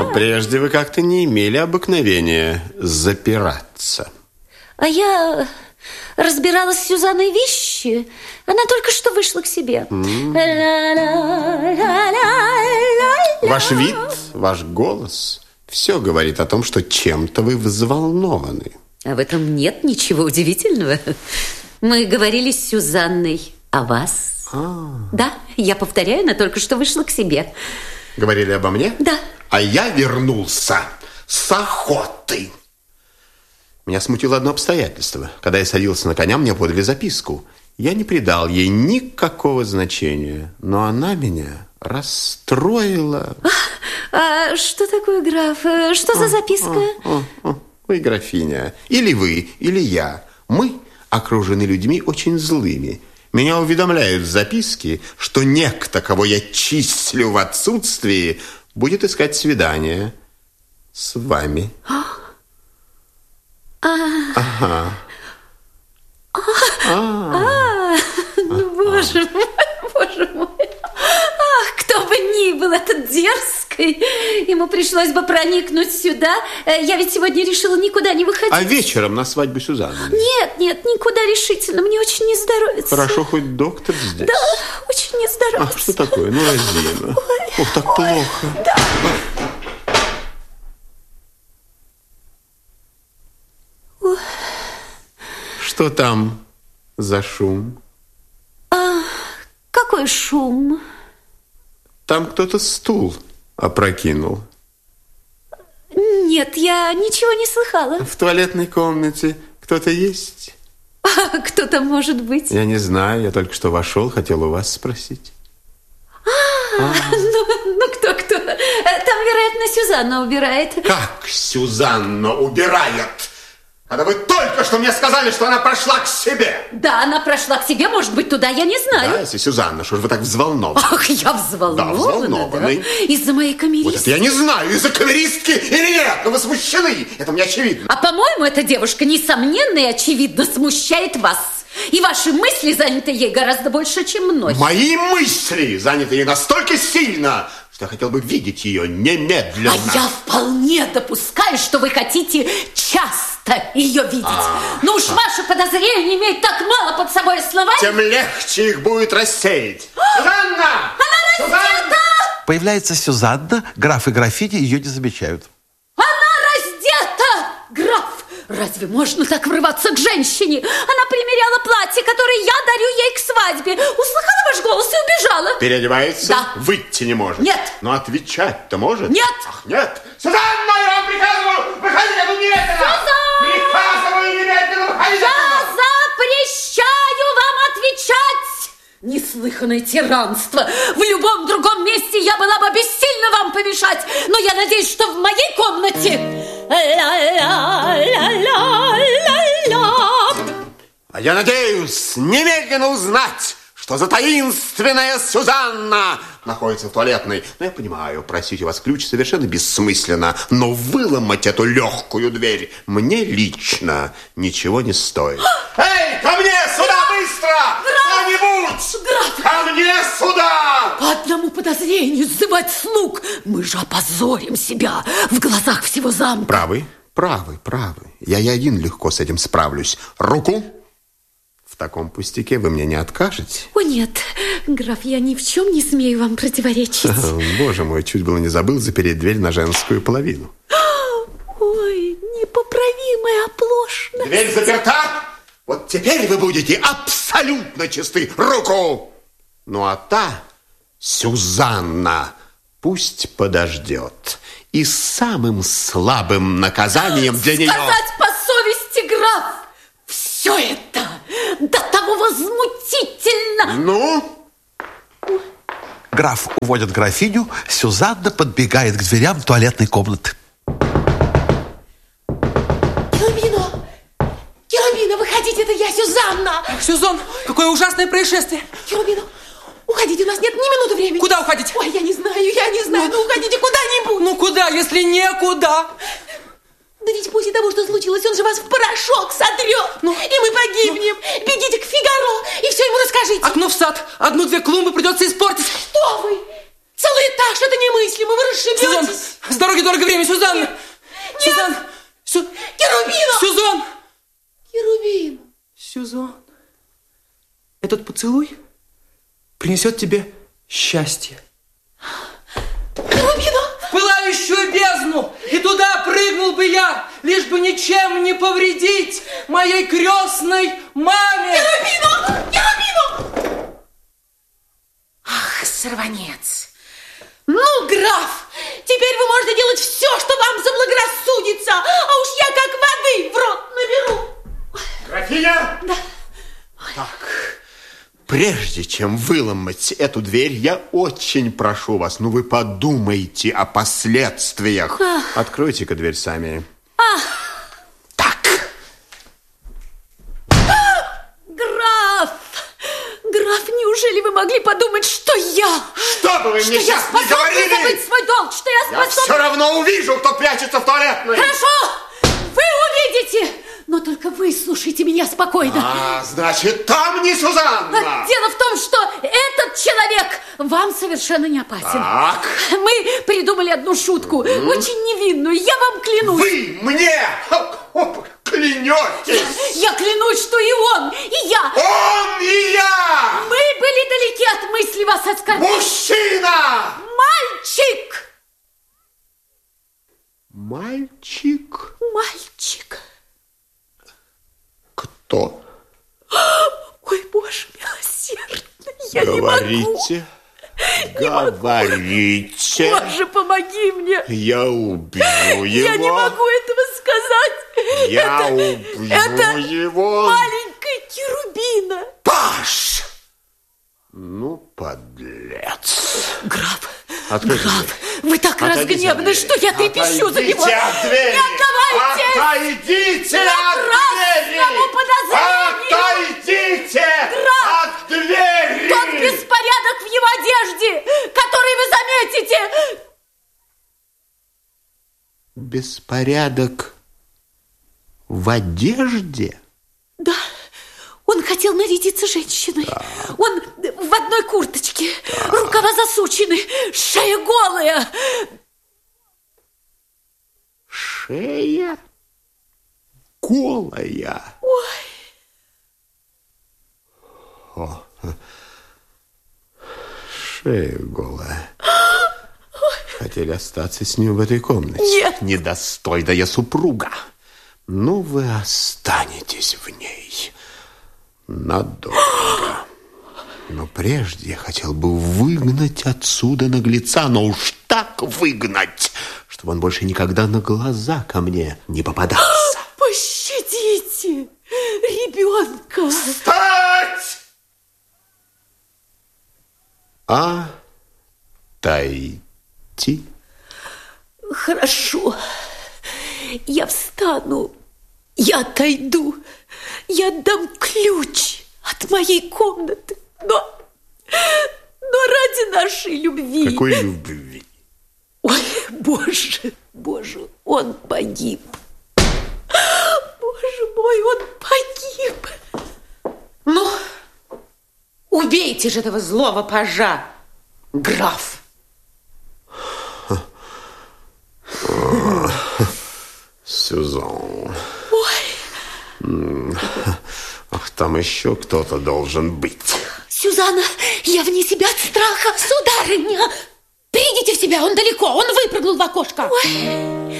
прежде вы как-то не имели обыкновения запираться. А я разбиралась с Сюзанной вещи. Она только что вышла к себе. Ваш вид, ваш голос, все говорит о том, что чем-то вы взволнованы. А в этом нет ничего удивительного. Мы говорили с Сюзанной о вас. Да, я повторяю, она только что вышла к себе. Говорили обо мне? Да. А я вернулся с охоты. Меня смутило одно обстоятельство. Когда я садился на коня, мне подали записку. Я не придал ей никакого значения, но она меня расстроила. А что такое, граф? Что за записка? Вы, графиня, или вы, или я. Мы окружены людьми очень злыми. Меня уведомляют в записке, что некто, кого я числю в отсутствии, будет искать свидание с вами. Ага. Ну, боже мой, боже мой. Ах, кто бы ни был этот дерзкий, ему пришлось бы проникнуть сюда. Я ведь сегодня решила никуда не выходить. А вечером на свадьбу Сюзанны? Нет, никуда решительно. Мне очень не здоровится. Хорошо, хоть доктор здесь. Да, очень не здоровится. Ах, что такое? Ну, Розина. Ох, так плохо. Да. Что там за шум? Какой шум? Там кто-то стул опрокинул. Нет, я ничего не слыхала. В туалетной комнате кто-то есть? Кто там может быть? Я не знаю, я только что вошел, хотел у вас спросить. Ну, кто? Там, вероятно, Сюзанна убирает. Как Сюзанна убирает? Когда вы только что мне сказали, что она прошла к себе. Да, она прошла к себе, может быть, туда, я не знаю. Да, если Сюзанна, что же вы так взволнованы? Ах, я взволнована, да, взволнованы. Да? Из-за моей камеристки. Вот это я не знаю, из-за камеристки или нет, но вы смущены, это мне очевидно. А по-моему, эта девушка, несомненно и очевидно, смущает вас. И ваши мысли заняты ей гораздо больше, чем мной. Мои мысли заняты ей настолько сильно, что я хотел бы видеть ее немедленно. А я вполне допускаю, что вы хотите часто ее видеть. Но уж ваше подозрение имеет так мало под собой оснований. Тем легче их будет рассеять. Сюзанна! Она раздета! Появляется Сюзанна, граф и графиня ее не замечают. Она раздета! Граф! Разве можно так врываться к женщине? Она примеряла платье, которое я дарю ей к свадьбе. Услыхала ваш голос и убежала. Переодевается? Да. Выйти не может? Нет. Но отвечать-то может? Нет. Ах, нет. Сюзанна, я вам приказываю, выходите тут немедленно. Приказываю немедленно, выходите. Я запрещаю вам отвечать. Неслыханное тиранство. В любом другом месте я была бы бессильна вам помешать. Но я надеюсь, что в моей комнате... А я надеюсь немедленно узнать, что за таинственная Сюзанна находится в туалетной. Ну, я понимаю, просить у вас ключ совершенно бессмысленно, но выломать эту легкую дверь мне лично ничего не стоит. Эй, ко мне сюда быстро! Кто-нибудь! Ко мне сюда! По одному подозрению сзывать слуг. Мы же опозорим себя в глазах всего замка. Правы. Я один легко с этим справлюсь. Руку! В таком пустяке вы мне не откажете? О, нет, граф, я ни в чем не смею вам противоречить. Боже мой, чуть было не забыл запереть дверь на женскую половину. Ой, непоправимая оплошность. Дверь заперта? Вот теперь вы будете абсолютно чисты. Руку! Ну, а та Сюзанна пусть подождет. И самым слабым наказанием для нее... Сказать по совести, граф, все это до того возмутительно. Ну? Граф уводит графиню, Сюзанна подбегает к дверям туалетной комнаты. Керубина, выходите, это я, Сюзанна. Сюзан, какое ужасное происшествие. Керубина, уходите, у нас нет ни минуты времени. Куда уходить? Ой, я не знаю, ну уходите куда-нибудь. Ну куда, если некуда? Да ведь после того, что случилось, он же вас в порошок сотрет. И мы погибнем. Бегите к Фигаро и все ему расскажите. Окно в сад, одну-две клумбы придется испортить. Что вы? Целый этаж, это немыслимо, вы расшибетесь. Сюзан, С дороги дорого время, Сюзанна! Сюзан! Керубина! Сюзан! Керубин! Сюзан, этот поцелуй принесет тебе счастье. Керубина! В пылающую бездну! И туда прыгнул бы я, лишь бы ничем не повредить моей крестной маме! Керубина! Керубина! Ах, сорванец! Ну, граф, теперь вы можете делать все, что вам заблагорассудится, а уж я как воды в рот наберу. Графиня! Да. Так, прежде чем выломать эту дверь, я очень прошу вас, вы подумайте о последствиях. Откройте-ка дверь сами. Так. Граф, неужели вы могли подумать, что я... Что бы вы мне сейчас не говорили? забыть свой долг, что я Я все равно увижу, кто прячется в туалетной. Хорошо, вы увидите, но только выслушайте меня спокойно. Значит, там не Сюзанна. Дело в том, что этот человек вам совершенно не опасен. Так. Мы придумали одну шутку, очень невинную, я вам клянусь. Вы мне клянетесь? Я клянусь, что и он, и я. Он и я! Мы были далеки от мысли вас оскорбить. Мужчина! Мальчик! Мальчик? Мальчик. Кто? Ой, Боже милосердный, я не могу. Говорите. Боже, помоги мне. Я убью его. Я не могу этого сказать. Я убью его. Маленькая Керубина. Паш! Подлец. Граф, Откройте граф, дверь. вы так разгневаны, что я трепещу за него. Отойдите от двери. Не отдавайте. Отойдите от двери. Напрасному подозрению. Отойдите Граф, от двери. тот беспорядок в его одежде, который вы заметите. Беспорядок в одежде? Да, он хотел нарядиться женщиной. Да. Он в одной курточке, да. Рукава засучены, шея голая. Шея голая? Ой. Шея голая. Хотели остаться с ним в этой комнате? Нет. Недостойная супруга. Вы останетесь в ней надолго. Но прежде я хотел бы выгнать отсюда наглеца, но уж так выгнать, чтобы он больше никогда на глаза ко мне не попадался. Пощадите ребенка. Встать! Отойти. Хорошо. Я встану. Я отойду. Я отдам ключ от моей комнаты. Но ради нашей любви. Какой любви? Ой, Боже, он погиб. Боже мой, он погиб. Убейте же этого злого пажа, граф. Сюзан. Ой. Ах, там еще кто-то должен быть. Сюзанна, я вне себя от страха. Сударыня, придите в себя, он далеко, он выпрыгнул в окошко. Ой.